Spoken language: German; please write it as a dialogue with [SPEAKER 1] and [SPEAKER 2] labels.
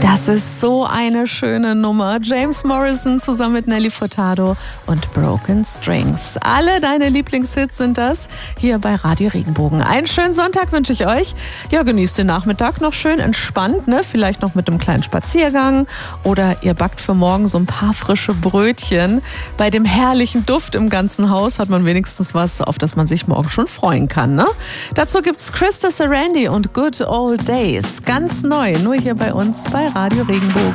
[SPEAKER 1] Das ist so eine schöne Nummer. James Morrison zusammen mit Nelly Furtado und Broken Strings. Alle deine Lieblingshits sind das hier bei Radio Regenbogen. Einen schönen Sonntag wünsche ich euch. Ja, genießt den Nachmittag noch schön entspannt, ne? Vielleicht noch mit einem kleinen Spaziergang oder ihr backt für morgen so ein paar frische Brötchen. Bei dem herrlichen Duft im ganzen Haus hat man wenigstens was, auf das man sich morgen schon freuen kann, ne? Dazu gibt's Krista Sarandon und Good Old Days. Ganz neu, nur hier bei uns bei Radio Regenbogen.